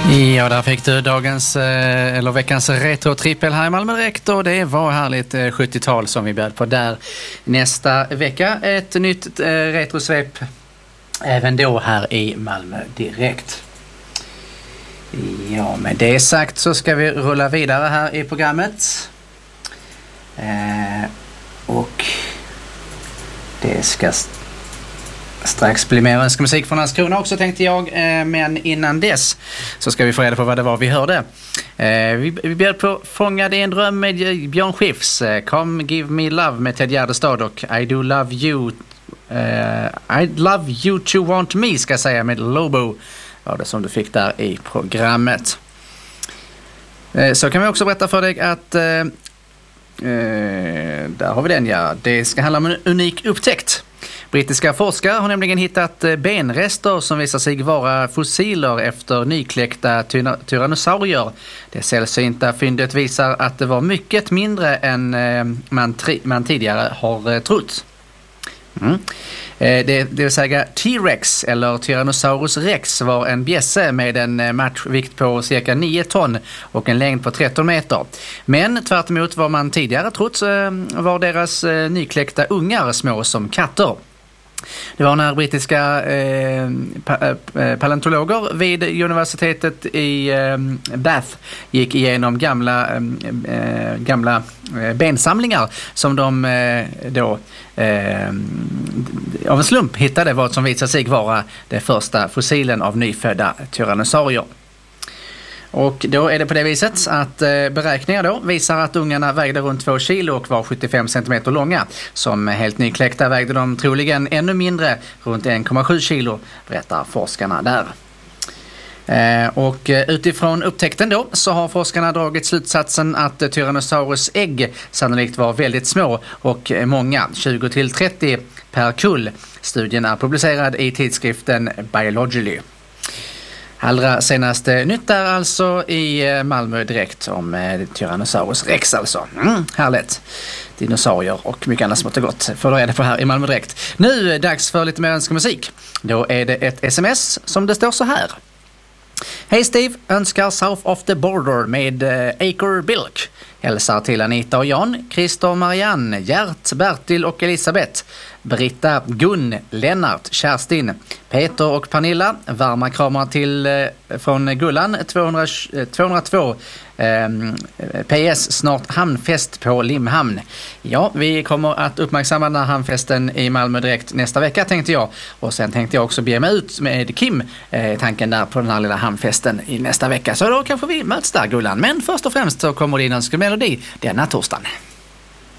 Ja, där fick du veckans retro-trippel här i Malmö direkt, och det var härligt 70-tal som vi bjöd på där. Nästa vecka ett nytt retrosvep även då här i Malmö direkt. Ja, med det sagt så ska vi rulla vidare här i programmet. Och det ska strax bli mer önskemusik från Landskrona också, tänkte jag. Men innan dess så ska vi få reda på vad det var vi hörde. Vi bjöd på Fångade i en dröm med Björn Skifs, Come Give Me Love med Ted Gärdestad och I Do Love You I'd Love You To Want Me, ska jag säga, med Lobo. Var det som du fick där i programmet. Så kan vi också berätta för dig att där har vi den, ja. Det ska handla om en unik upptäckt. Brittiska forskare har nämligen hittat benrester som visar sig vara fossiler efter nykläckta tyrannosaurier. Det sällsynta fyndet visar att det var mycket mindre än man tidigare har trott. Det vill säga T-Rex eller Tyrannosaurus Rex var en bjässe med en matchvikt på cirka 9 ton och en längd på 13 meter. Men tvärt emot vad man tidigare trott var deras nykläckta ungar små som katter. Det var när brittiska paleontologer vid universitetet i Bath gick igenom gamla bensamlingar som de då av en slump hittade vad som visade sig vara det första fossilen av nyfödda tyrannosaurier. Och då är det på det viset att beräkningar då visar att ungarna vägde runt 2 kilo och var 75 cm långa. Som helt nykläckta vägde de troligen ännu mindre, runt 1,7 kilo, berättar forskarna där. Och utifrån upptäckten då så har forskarna dragit slutsatsen att Tyrannosaurus ägg sannolikt var väldigt små och många, 20-30 per kull. Studien är publicerad i tidskriften Biology. Allra senaste nytt är alltså i Malmö direkt om Tyrannosaurus Rex alltså. Härligt. Dinosaurier och mycket annat smått och gott får du reda på här i Malmö direkt. Nu är dags för lite mer önskemusik. Då är det ett sms som det står så här. Hej Steve, önskar South of the Border med Acre Bilk. Hälsar till Anita och Jan, Christer och Marianne, Gert, Bertil och Elisabeth, Britta, Gun, Lennart, Kerstin, Peter och Pernilla. Varma kramar till från Gullan 202. PS, snart hamnfest på Limhamn. Ja, vi kommer att uppmärksamma den här hamnfesten i Malmö direkt nästa vecka, tänkte jag. Och sen tänkte jag också bege mig ut med Kim, tanken där på den här lilla hamnfesten i nästa vecka. Så då kanske vi möts där, Gullan. Men först och främst så kommer din önskemelodi denna torsdagen.